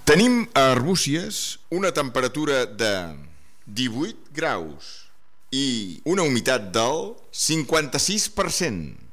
Tenim a Arbúcies una temperatura de 18 graus i una humitat del 56%.